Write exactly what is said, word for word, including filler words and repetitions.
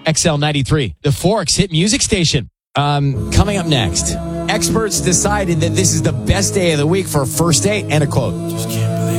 X L ninety-three, the Forks hit music station. Um, coming up next, experts decided that this is the best day of the week for a first date, and a quote. Just can't